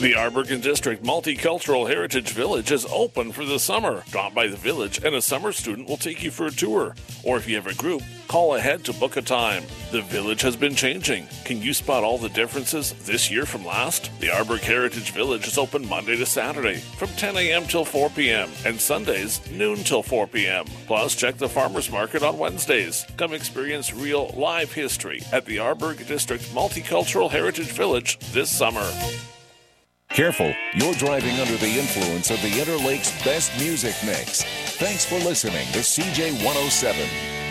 The Arborgen District Multicultural Heritage Village is open for the summer. Drop by the village and a summer student will take you for a tour. Or if you have a group, call ahead to book a time. The village has been changing. Can you spot all the differences this year from last? The Arborg Heritage Village is open Monday to Saturday from 10 a.m. till 4 p.m. and Sundays noon till 4 p.m. Plus, check the farmers market on Wednesdays. Come experience real live history at the Arborg District Multicultural Heritage Village this summer. Careful, you're driving under the influence of the Interlake's best music mix. Thanks for listening to CJ 107.